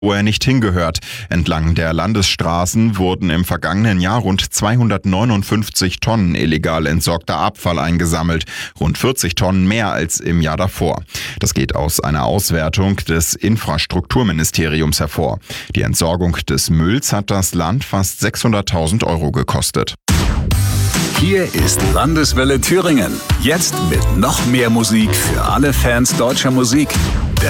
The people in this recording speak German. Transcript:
wo er nicht hingehört. Entlang der Landesstraßen wurden im vergangenen Jahr rund 259 Tonnen illegal entsorgter Abfall eingesammelt, rund 40 Tonnen mehr als im Jahr davor. Das geht aus einer Auswertung des Infrastrukturministeriums hervor. Die Entsorgung des Mülls hat das Land fast 600.000 Euro gekostet. Hier ist Landeswelle Thüringen. Jetzt mit noch mehr Musik für alle Fans deutscher Musik.